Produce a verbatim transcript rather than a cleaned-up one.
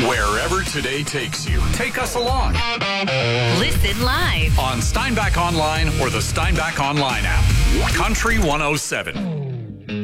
Wherever today takes you, take us along Listen live. on Steinbach Online or the Steinbach Online app. Country one oh seven.